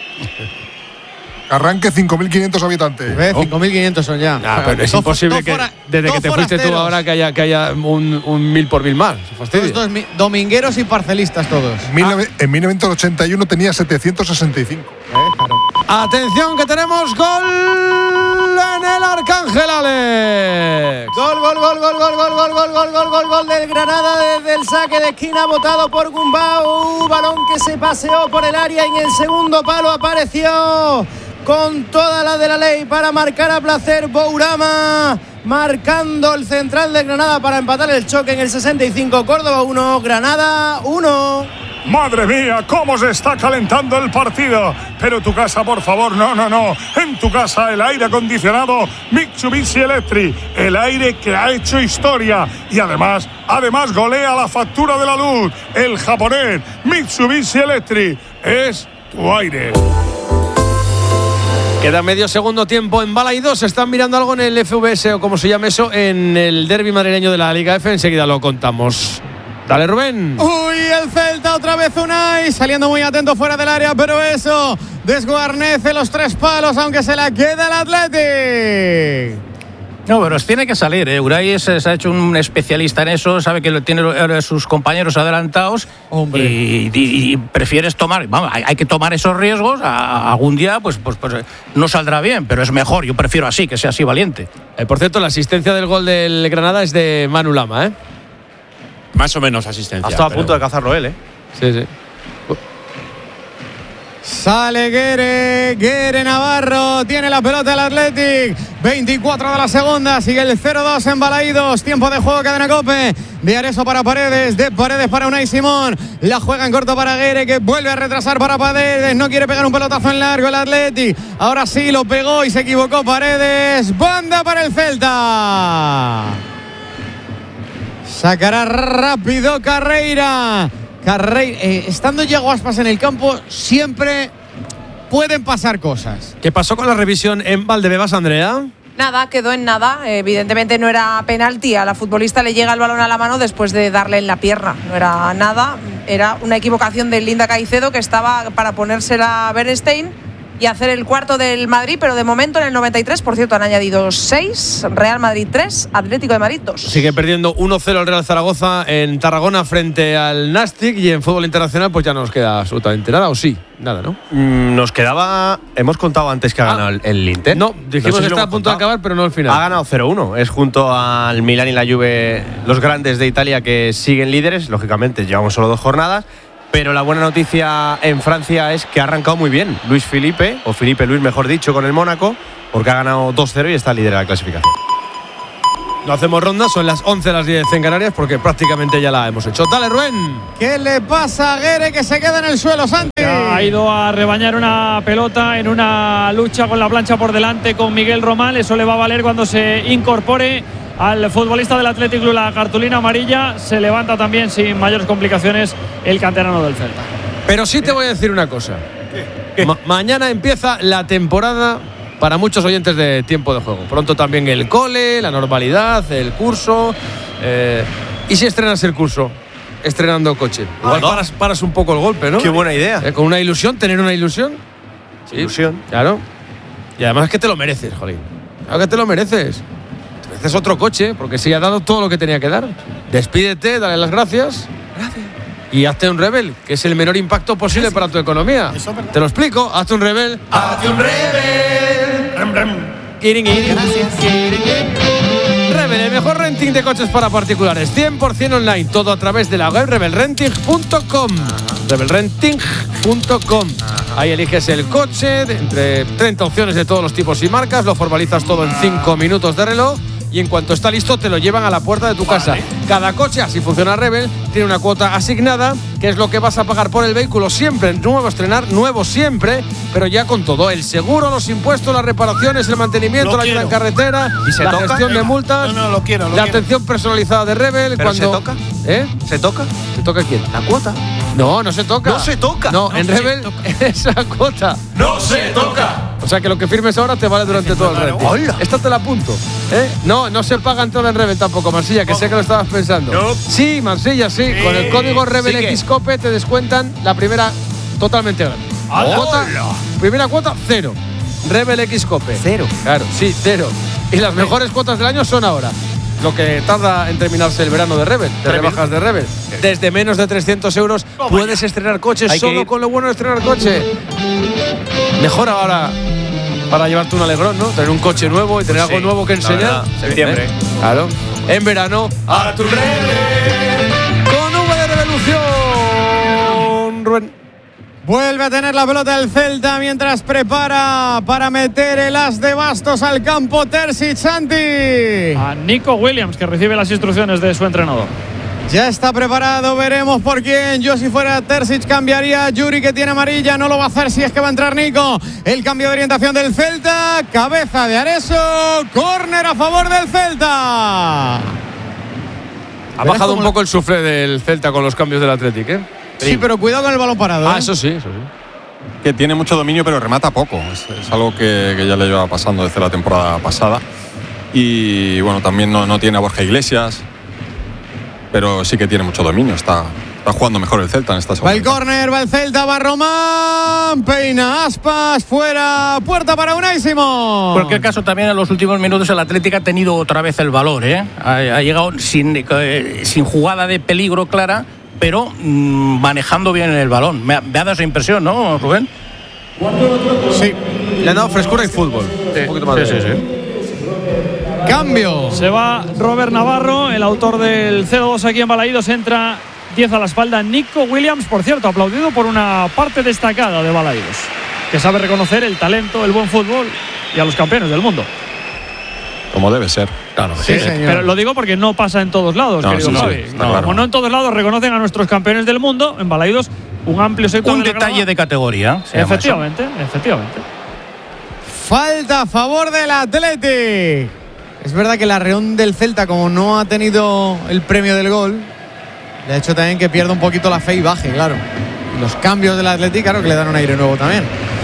Arranque cinco mil quinientos habitantes. ¿Ves? cinco mil quinientos son ya. Nah, pero es imposible que desde que te fuiste tú ahora que haya, que haya un, un mil por mil más. Todos domingueros y parcelistas todos. Ah. En mil novecientos ochenta y uno tenía setecientos sesenta y cinco. Eh, claro. Atención que tenemos gol en el Arcángel, Alex. Gol, gol, gol, gol, gol, gol, gol, gol, gol, gol, gol, gol del Granada desde el saque de esquina votado por Gumbau. Balón que se paseó por el área y en el segundo palo apareció con toda la de la ley para marcar a placer Bourama, marcando el central de Granada para empatar el choque en el sesenta y cinco. Córdoba uno, Granada uno. Madre mía, cómo se está calentando el partido. Pero tu casa, por favor, no, no, no. En tu casa el aire acondicionado Mitsubishi Electric, el aire que ha hecho historia y además, además golea la factura de la luz. El japonés Mitsubishi Electric es tu aire. Queda medio segundo tiempo en Balaídos. Están mirando algo en el F V S o como se llame eso, en el derbi madrileño de la Liga F. Enseguida lo contamos. Dale, Rubén. Uy, el Celta otra vez Unai, saliendo muy atento fuera del área, pero eso desguarnece los tres palos, aunque se la queda el Athletic. No, pero tiene que salir. ¿eh? Unai es, se ha hecho un especialista en eso, sabe que tiene a sus compañeros adelantados y, y, y prefieres tomar. Vamos, hay, hay que tomar esos riesgos. A, a algún día, pues, pues, pues no saldrá bien, pero es mejor. Yo prefiero así, que sea así valiente. Eh, por cierto, la asistencia del gol del Granada es de Manu Lama, ¿eh? Más o menos asistencia. Ha estado a pero... punto de cazarlo él, ¿eh? Sí, sí. Sale Guere, Guere Navarro, tiene la pelota el Athletic, veinticuatro de la segunda, sigue el cero dos en Balaídos, tiempo de juego, cadena Cope, de Areso para Paredes, de Paredes para Unai Simón, la juega en corto para Guere, que vuelve a retrasar para Paredes, no quiere pegar un pelotazo en largo el Athletic, ahora sí lo pegó y se equivocó Paredes, banda para el Celta, sacará rápido Carreira. Carreira, eh, estando Yago Aspas en el campo, siempre pueden pasar cosas. ¿Qué pasó con la revisión en Valdebebas, Andrea? Nada, quedó en nada. Evidentemente no era penalti. A la futbolista le llega el balón a la mano después de darle en la pierna. No era nada. Era una equivocación de Linda Caicedo, que estaba para ponérsela a Bernstein y hacer el cuarto del Madrid, pero de momento en el noventa y tres, por cierto, han añadido seis, Real Madrid tres, Atlético de Madrid dos. Sigue perdiendo uno cero el Real Zaragoza en Tarragona frente al Nastic, y en fútbol internacional pues ya no nos queda absolutamente nada, o sí, nada, ¿no? Mm, nos quedaba, hemos contado antes que ha Ah. ganado el, el Inter. No, dijimos No sé si que lo está a hemos punto de contado. acabar, pero no al final. Ha ganado cero uno, es junto al Milan y la Juve los grandes de Italia que siguen líderes, lógicamente llevamos solo dos jornadas. Pero la buena noticia en Francia es que ha arrancado muy bien Luis Felipe, o Felipe Luis mejor dicho, con el Mónaco, porque ha ganado dos cero y está líder de la clasificación. No hacemos ronda, son las once, las diez en Canarias, porque prácticamente ya la hemos hecho. Dale, Rubén. ¿Qué le pasa a Guere, que se queda en el suelo, Santi? Ha ido a rebañar una pelota en una lucha con la plancha por delante con Miguel Román. Eso le va a valer cuando se incorpore al futbolista del Athletic Club la cartulina amarilla. Se levanta también sin mayores complicaciones el canterano del Celta. Pero sí te voy a decir una cosa. Ma- mañana empieza la temporada para muchos oyentes de Tiempo de Juego. Pronto también el cole, la normalidad, el curso. Eh, ¿Y si estrenas el curso? Estrenando coche. Igual Ah, paras, paras un poco el golpe, ¿no? Qué buena idea. Eh, con una ilusión, tener una ilusión. Sí, Ilusión. Claro. Y además es que te lo mereces, jolín. Claro que te lo mereces. Te mereces otro coche, porque sí ha dado todo lo que tenía que dar. Despídete, dale las gracias. Gracias. Y hazte un Rebel, que es el menor impacto posible para tu economía. Te lo explico, hazte un Rebel. Hazte un Rebel. Rem, rem. Kirin, kirin. Rebel, el mejor renting de coches para particulares, cien por ciento online, todo a través de la web rebel renting punto com. rebel renting punto com. Ahí eliges el coche de entre treinta opciones de todos los tipos y marcas, lo formalizas todo en cinco minutos de reloj y en cuanto está listo te lo llevan a la puerta de tu casa. Cada coche, así funciona Rebel, tiene una cuota asignada, que es lo que vas a pagar por el vehículo siempre, nuevo a estrenar, nuevo siempre, pero ya con todo, el seguro, los impuestos, las reparaciones, el mantenimiento, Lo la ayuda en quiero. carretera, ¿Y se la toca? gestión de multas, No, no, lo quiero, lo la quiero. atención personalizada de Rebel. ¿Pero cuando, se toca? ¿Eh? ¿Se toca? ¿Se toca quién? ¿La cuota? No, no se toca. No se toca. No, No en se Rebel es la cuota. ¡No se toca! O sea que lo que firmes ahora te vale durante todo el renting. ¡Hola! Esta te la apunto. ¿eh? No, no se paga entrada en Rebel tampoco, Marsilla, que sé que lo estabas pensando. No. Sí, Marsilla, sí. Con el código Rebel Sí que- X Cope te descuentan la primera totalmente gratis. ¡Hala! Cuota, primera cuota, cero. Rebel X Cope. Cero. Claro, sí, cero. Y las mejores cuotas del año son ahora. Lo que tarda en terminarse el verano de Rebel, de rebajas de Rebel. Desde menos de trescientos euros puedes estrenar coches Hay que solo ir. con lo bueno de estrenar coche. Mejor ahora para llevarte un alegrón, ¿no? Tener un coche nuevo y tener Pues algo sí, nuevo que la enseñar. verdad, septiembre. ¿Eh? Claro. En verano, a tu Rebel. Con V de revolución. Rubén. Vuelve a tener la pelota el Celta mientras prepara para meter el as de bastos al campo Terzic, Santi. A Nico Williams, que recibe las instrucciones de su entrenador. Ya está preparado, veremos por quién. Yo si fuera Terzic cambiaría a Yuri, que tiene amarilla, no lo va a hacer si es que va a entrar Nico. El cambio de orientación del Celta, cabeza de Areso, córner a favor del Celta. Ha bajado un poco el sufre del Celta con los cambios del Athletic, ¿eh? Sí, pero cuidado con el balón parado. Ah, ¿eh? eso sí, eso sí. Que tiene mucho dominio pero remata poco. Es, es algo que, que ya le lleva pasando desde la temporada pasada. Y bueno, también no, no tiene a Borja Iglesias, pero sí que tiene mucho dominio. Está, está Está jugando mejor el Celta en esta Va segunda. el córner, va el Celta, va Román, peina Aspas, fuera, puerta para Unai Simón. En cualquier caso, también en los últimos minutos el Atlético ha tenido otra vez el valor, ¿eh? Ha, ha llegado sin, eh, sin jugada de peligro clara, pero mmm, manejando bien el balón. Me ha, me ha dado esa impresión, ¿no, Rubén? Sí. Le han dado frescura y fútbol. Sí, un poquito más sí, de... sí, sí. Cambio. Se va Robert Navarro, el autor del cero dos aquí en Balaídos. Entra diez a la espalda Nico Williams, por cierto, aplaudido por una parte destacada de Balaídos, que sabe reconocer el talento, el buen fútbol y a los campeones del mundo. Como debe ser. Claro, Sí, sí. señor. Pero lo digo porque no pasa en todos lados, No, querido sí, sí, Javi. está No, claro. Como no en todos lados reconocen a nuestros campeones del mundo, en Balaídos un amplio sector Un de la detalle grada. de categoría. se llama eso. Efectivamente, efectivamente. Falta a favor del Athletic. Es verdad que la Reón del Celta, como no ha tenido el premio del gol, le ha hecho también que pierda un poquito la fe y baje, claro. Y los cambios del Athletic, claro, que le dan un aire nuevo también.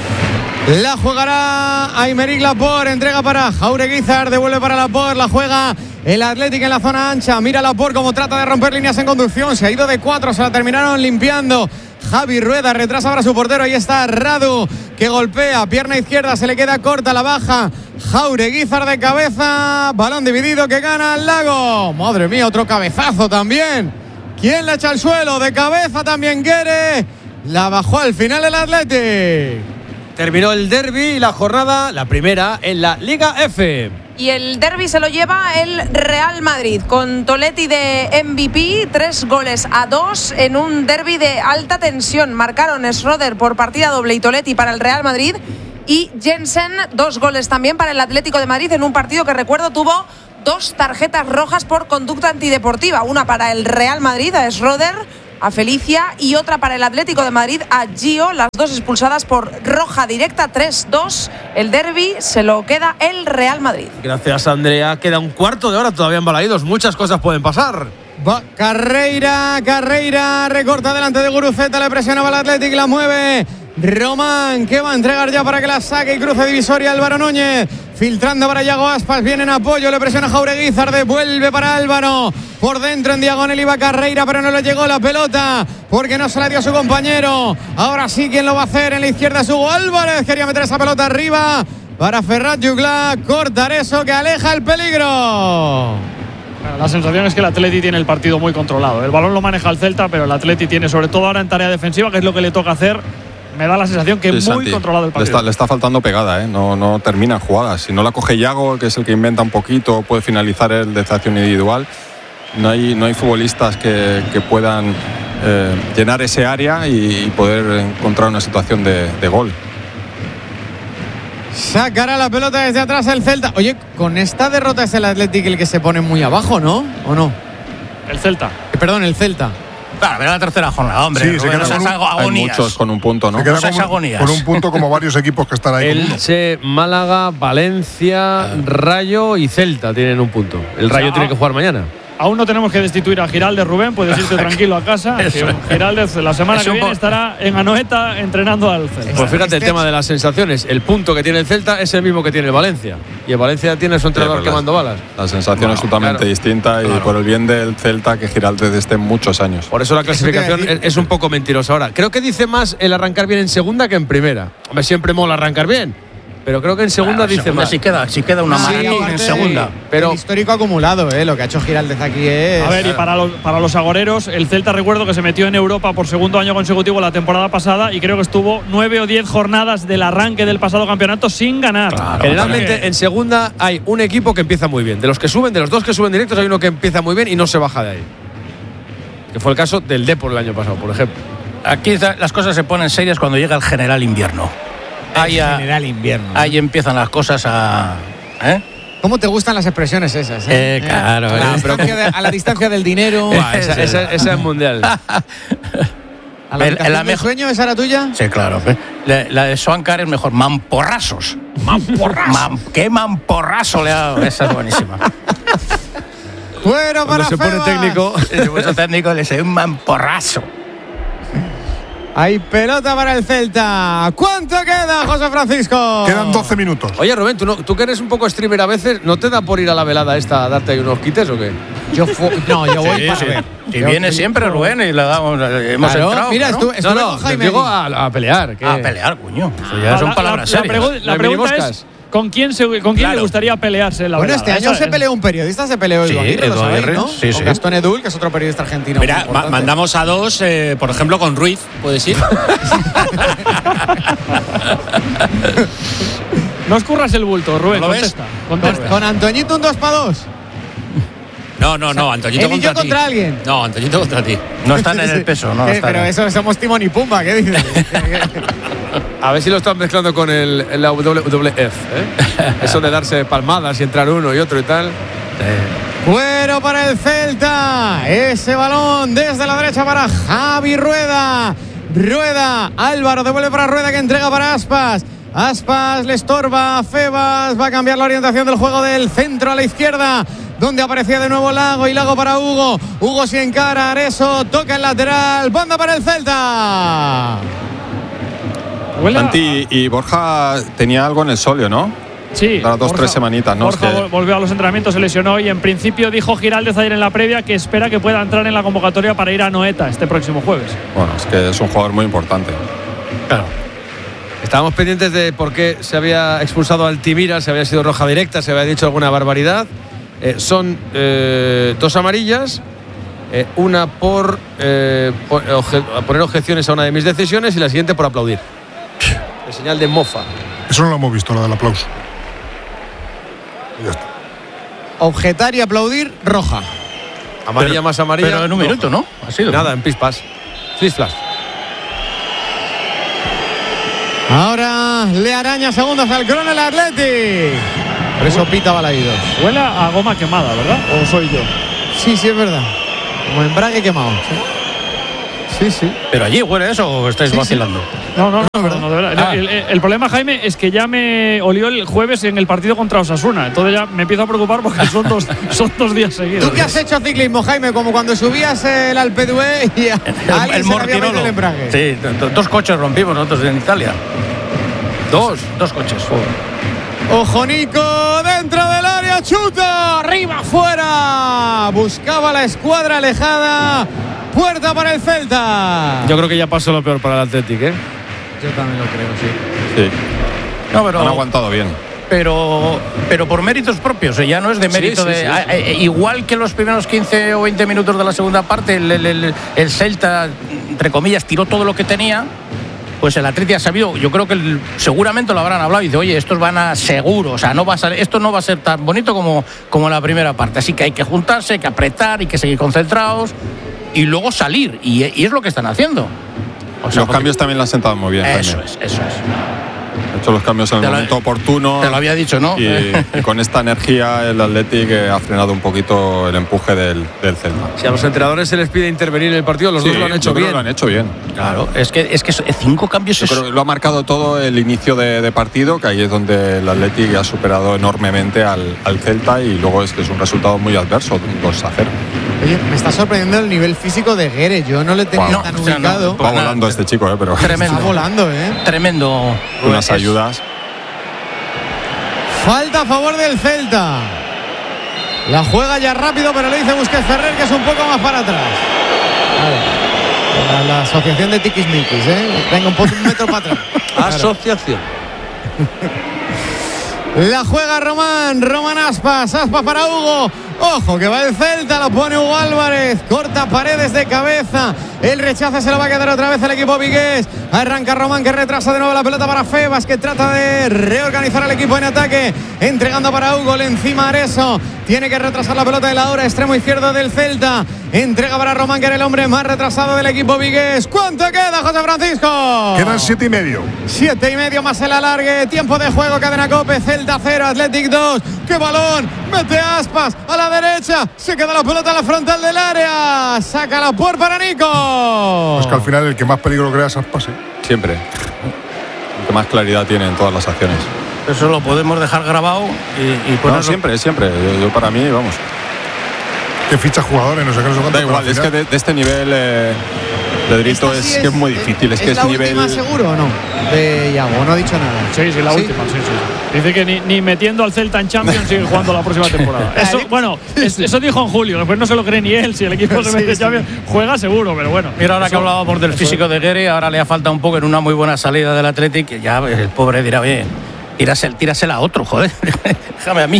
La jugará Aymeric Laporte, entrega para Jaureguizar, devuelve para Laporte, la juega el Athletic en la zona ancha. Mira Laporte como trata de romper líneas en conducción, se ha ido de cuatro, se la terminaron limpiando. Javi Rueda retrasa para su portero, ahí está Radu que golpea, pierna izquierda, se le queda corta, la baja Jaureguizar de cabeza, balón dividido que gana el Lago. Madre mía, otro cabezazo también. ¿Quién la echa al suelo? De cabeza también Guere, la bajó al final el Athletic. Terminó el derbi y la jornada, la primera, en la Liga F. Y el derbi se lo lleva el Real Madrid, con Toletti de M V P, tres goles a dos en un derbi de alta tensión. Marcaron Schroeder por partida doble y Toletti para el Real Madrid, y Jensen, dos goles también para el Atlético de Madrid en un partido que, recuerdo, tuvo dos tarjetas rojas por conducta antideportiva. Una para el Real Madrid, a Schroeder, a Felicia, y otra para el Atlético de Madrid, a Gio, las dos expulsadas por roja directa. Tres dos, el derbi se lo queda el Real Madrid. Gracias, Andrea. Queda un cuarto de hora todavía en Balaídos. Muchas cosas pueden pasar. Va Carreira, Carreira, recorta delante de Guruceta, le presionaba al Athletic, la mueve Román, que va a entregar ya para que la saque y cruce divisoria Álvaro Núñez, filtrando para Yago Aspas, viene en apoyo, le presiona Jaureguizar, devuelve para Álvaro, por dentro en diagonal iba Carreira, pero no le llegó la pelota porque no se la dio a su compañero. Ahora sí, ¿quién lo va a hacer? En la izquierda es Hugo Álvarez, quería meter esa pelota arriba para Ferrat Jugla, cortar eso que aleja el peligro. Bueno, la sensación es que el Atleti tiene el partido muy controlado. El balón lo maneja el Celta, pero el Atleti tiene, sobre todo ahora en tarea defensiva, que es lo que le toca hacer, me da la sensación que Sí, es muy Santi, controlado el le partido. está, le está faltando pegada, ¿eh? no, no termina jugadas. Si no la coge Yago, que es el que inventa un poquito, puede finalizar el de acción individual. No hay, no hay futbolistas que, que puedan eh, llenar ese área y, y poder encontrar una situación de, de gol. Sacará la pelota desde atrás el Celta. Oye, con esta derrota es el Athletic el que se pone muy abajo, ¿no? ¿O no? El Celta. Eh, perdón, el Celta. Claro, era la tercera jornada, hombre. Sí, se Rubén, queda no con seas un- Hay agonías. muchos con un punto, ¿no? Se queda No seas con, agonías. con un punto como varios equipos que están ahí. con uno. Elche, Málaga, Valencia, Rayo y Celta tienen un punto. El Rayo O sea, tiene que jugar mañana. Aún no tenemos que destituir a Giraldez, Rubén. Puedes irte tranquilo a casa. Eso. Que Giraldez la semana Es que un viene po- estará en Anoeta entrenando al Celta. Pues fíjate el tema de las sensaciones. El punto que tiene el Celta es el mismo que tiene el Valencia. Y el Valencia tiene a su entrenador pero quemando balas. La sensación es totalmente claro. distinta y por el bien del Celta que Giraldez esté muchos años. Por eso la clasificación decir- es, es un poco mentirosa. Ahora, creo que dice más el arrancar bien en segunda que en primera. Hombre, siempre mola arrancar bien. Pero creo que en segunda Claro, dice segunda más. sí queda, sí queda una Sí, maratón en aparte, segunda. Pero- el histórico acumulado, ¿eh? Lo que ha hecho Giraldez aquí es. A ver, y para los, para los agoreros, el Celta, recuerdo que se metió en Europa por segundo año consecutivo la temporada pasada y creo que estuvo nueve o diez jornadas del arranque del pasado campeonato sin ganar. Claro, Generalmente en segunda hay un equipo que empieza muy bien. De los que suben, de los dos que suben directos, hay uno que empieza muy bien y no se baja de ahí. Que fue el caso del Depor el año pasado, por ejemplo. Aquí las cosas se ponen serias cuando llega el general invierno. Ahí, a- general invierno. ahí empiezan las cosas a. ¿eh? ¿Cómo te gustan las expresiones esas? Eh, claro, a, la eh. distancia de- a la distancia del dinero. Buah, esa, esa- esa es mundial. A la El- habitación la del mejor- sueño, ¿esa era tuya? Sí, claro. La, la de Swankar es mejor. Mamporrazos. Mamporrazos. ¿Qué mamporrazo le ha dado? Esa es buenísima. Fuera para Cuando se pone Febas. técnico. El puesto técnico le dice un mamporrazo. Hay pelota para el Celta. ¿Cuánto queda, José Francisco? Quedan doce minutos. Oye, Rubén, ¿tú, no, tú que eres un poco streamer a veces, ¿no te da por ir a la velada esta a darte ahí unos quites o qué? Yo fu- no, yo voy Sí, para sí. ver. Y Yo- viene siempre Rubén y le damos, hemos Claro, entrado. mira, ¿no? estuve, estuve No, no, con Jaime. digo allí. a, a pelear. que- A pelear, coño. Eso ya Ah, son la- palabras la, la, serias. pregu- la Las pregunta minimoscas. es ¿con quién, se, con quién Claro. le gustaría pelearse en la Bueno, velada? este año Esa se es- peleó un periodista, se peleó Sí, Edu Aguirre, lo Edu sabéis, Aguirre, ¿no? sí, Con sí. Gastón Edul, que es otro periodista argentino. muy Mira, ma- importante. mandamos a dos, eh, por ejemplo, con Ruiz, ¿puedes ir? No escurras el bulto, Rubén, ¿No lo ves? contesta. contesta. Con, con Antoñito un dos para dos. No, no, no, Antoñito él y yo contra ti. contra alguien. No, Antoñito contra ti. No están en el peso, no Eh, están pero en- eso somos Timón y Pumba, ¿qué dices? A ver si lo están mezclando con el, el la W W F. ¿eh? Eso de darse palmadas y entrar uno y otro y tal. Fuera para el Celta. Ese balón desde la derecha para Javi Rueda. Rueda, Álvaro devuelve para Rueda, que entrega para Aspas. Aspas le estorba a Febas. Va a cambiar la orientación del juego del centro a la izquierda, donde aparecía de nuevo Lago, y Lago para Hugo. Hugo se encara, Areso toca el lateral. Banda para el Celta. Huele a- Santi y Borja tenía algo en el solio, ¿no? Sí, Las dos, Borja- tres semanitas, ¿no? Borja Es que- vol- volvió a los entrenamientos, se lesionó y en principio dijo Giraldez ayer en la previa que espera que pueda entrar en la convocatoria para ir a Noeta este próximo jueves. Bueno, es que es un jugador muy importante. Claro. Estábamos pendientes de por qué se había expulsado a Altimira, si había sido roja directa, se había dicho alguna barbaridad. Eh, son eh, dos amarillas, eh, una por, eh, por obje- poner objeciones a una de mis decisiones y la siguiente por aplaudir. El señal de mofa. Eso no lo hemos visto, la del aplauso. Y ya está. Objetar y aplaudir, roja. Amarilla Pero- más amarilla. Pero en un roja. minuto, ¿no? Ha sido. Nada, en pispas. Flis flash. Ahora le araña segundos al crono el Athletic. Por eso pita Balaídos. Huele a goma quemada, ¿verdad? ¿O soy yo? Sí, sí, es verdad. Como embrague quemado. Sí, sí. Pero allí huele eso o estáis Sí, sí. vacilando. No, no, no, no, no, de verdad. Ah. El, el- el problema, Jaime, es que ya me olió el jueves en el partido contra Osasuna. Entonces ya me empiezo a preocupar porque son dos, son dos días seguidos. ¿Tú qué has hecho ciclismo, Jaime? Como cuando subías el Alpe d'Huez y a, a alguien se le había metido el embrague. Sí, do- do- dos coches rompimos nosotros en Italia. Dos, dos coches. Ojo Nico, dentro del área, chuta, arriba, fuera. Buscaba la escuadra alejada. Puerta para el Celta. Yo creo que ya pasó lo peor para el Athletic, ¿eh? Yo también lo creo, sí. Sí. No, pero, Han aguantado bien. pero, pero por méritos propios, eh, ya no es de mérito sí, de. sí, a- sí. eh, igual que los primeros quince o veinte minutos de la segunda parte, el, el- el- el Celta, entre comillas, tiró todo lo que tenía. Pues el Atleti ha sabido, yo creo que el- seguramente lo habrán hablado y dice, oye, estos van a seguro, o sea, no va a ser, esto no va a ser tan bonito como, como la primera parte. Así que hay que juntarse, hay que apretar, hay que seguir concentrados y luego salir. Y, y es lo que están haciendo. O sea, Los porque- cambios también le han sentado muy bien. Eso Jaime. es, eso es. Ha hecho los cambios en el Te lo- momento oportuno. Te lo había dicho, ¿no? Y, y con esta energía el Athletic eh, ha frenado un poquito el empuje del, del Celta. Si a los entrenadores se les pide intervenir en el partido, los Sí, dos lo han hecho yo creo bien. que Lo han hecho bien. Claro, es que, es que so- cinco cambios Yo es- creo que lo ha marcado todo el inicio de, de partido, que ahí es donde el Athletic ha superado enormemente al, al Celta y luego es que es un resultado muy adverso, dos a cero. Oye, me está sorprendiendo el nivel físico de Guere. Yo no le tenía Wow. tan No, o sea, no, ubicado. pues Va nada, volando este chico, eh, pero tremendo. Está volando, ¿eh? Tremendo. unas Es- ayudas. Falta a favor del Celta. La juega ya rápido, pero le dice Busquets Ferrer que es un poco más para atrás. Vale. La, la asociación de tiquismiquis, ¿eh? Venga, un, poco, un metro para atrás. Asociación. La juega Román, Román Aspas, Aspas para Hugo. Ojo que va el Celta, lo pone Hugo Álvarez, corta Paredes de cabeza. El rechazo se lo va a quedar otra vez el equipo vigués. Arranca Román, que retrasa de nuevo la pelota para Febas, que trata de reorganizar al equipo en ataque, entregando para Hugo, le encima Areso. Tiene que retrasar la pelota de la hora, extremo izquierdo del Celta. Entrega para Román, que era el hombre más retrasado del equipo vigués. ¿Cuánto queda, José Francisco? Quedan siete y medio. Siete y medio más el alargue. Tiempo de juego, cadena Cope. Celta cero, Athletic dos. ¡Qué balón! Mete Aspas a la derecha. Se queda la pelota en la frontal del área. Sácala por para Nico. Pues que al final el que más peligro crea es Aspas, ¿eh? Siempre. El que más claridad tiene en todas las acciones. Eso lo podemos dejar grabado y, y No, ponerlo- siempre, siempre. Yo, yo para mí, vamos. Que ficha jugadores, no sé qué, no sé cuánto. Da pero igual, al es que final- de, de este nivel eh, Pedrito Esta es sí que es muy difícil, es, ¿Es que es la nivel. última seguro o no? De Iago, no ha dicho nada. Sí, sí, la ¿Sí? última, sí, sí. Dice que ni, ni metiendo al Celta en Champions sigue jugando la próxima temporada. Eso, bueno, es- eso dijo en julio, después no se lo cree ni él. Si el equipo se Sí, mete en sí. Champions, juega seguro, pero bueno. Mira, ahora eso- que hablábamos del físico de Guerre, ahora le ha faltado un poco en una muy buena salida del Athletic, que ya el pobre dirá, oye, tírasela, tírasela a otro, joder, déjame a mí.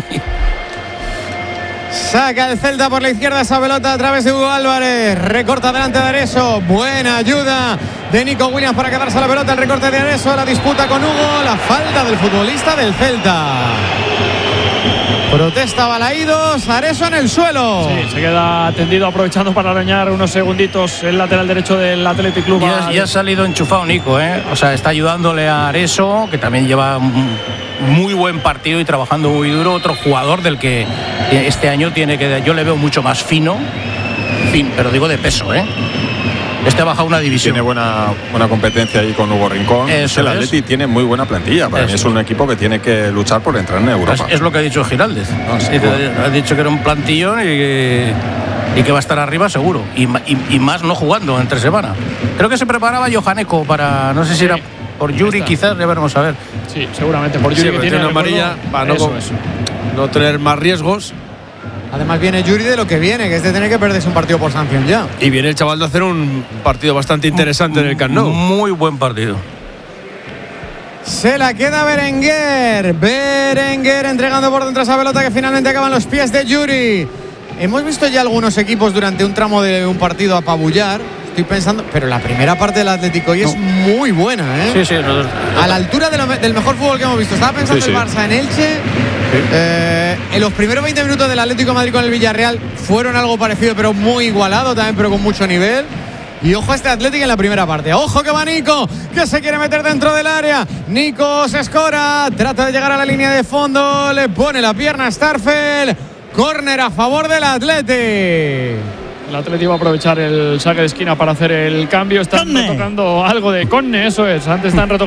Saca el Celta por la izquierda esa pelota a través de Hugo Álvarez. Recorta delante de Areso. Buena ayuda de Nico Williams para quedarse la pelota. El recorte de Areso. La disputa con Hugo. La falta del futbolista del Celta. Protesta Balaídos. Areso en el suelo. Sí, se queda tendido aprovechando para arañar unos segunditos el lateral derecho del Athletic Club. Y ha, y ha salido enchufado Nico, ¿eh? O sea, está ayudándole a Areso, que también lleva un muy buen partido y trabajando muy duro. Otro jugador del que este año tiene que. Yo le veo mucho más fino, fin, pero digo de peso, ¿eh? Este ha bajado una división. Tiene buena, buena competencia ahí con Hugo Rincón. Eso el es. Atleti tiene muy buena plantilla. Para Eso mí es es. un equipo que tiene que luchar por entrar en Es, Europa. es lo que ha dicho Giraldez. No, sí, Dice, bueno. ha dicho que era un plantillón y que, y que va a estar arriba seguro. Y, ma- y- y más no jugando entre semana. Creo que se preparaba Johaneko para. No sé si Sí. era por Yuri, está. quizás, ya veremos a ver. Sí, seguramente. Por Sí, Yuri pero que tiene una recuerdo, amarilla para no, eso, con- eso. no tener más riesgos. Además viene Yuri de lo que viene, que es de tener que perderse un partido por sanción ya. Y viene el chaval de hacer un partido bastante interesante en el Camp Nou. Muy buen partido. Se la queda Berenguer. Berenguer entregando por dentro esa pelota que finalmente acaba en los pies de Yuri. Hemos visto ya algunos equipos durante un tramo de un partido apabullar. Estoy pensando, pero la primera parte del Atlético hoy es muy buena, ¿eh? Sí, sí. no- A la altura de lo- del mejor fútbol que hemos visto. Estaba pensando Sí, sí. el Barça en Elche. Eh, en los primeros veinte minutos del Atlético de Madrid con el Villarreal fueron algo parecido, pero muy igualado también, pero con mucho nivel. Y ojo a este Atlético en la primera parte. Ojo que va Nico, que se quiere meter dentro del área. Nico se escora, trata de llegar a la línea de fondo, le pone la pierna a Starfel. Córner a favor del Atlético. El Atlético va a aprovechar el saque de esquina para hacer el cambio. Están Conne. retocando algo de Conne, eso es. Antes están retocando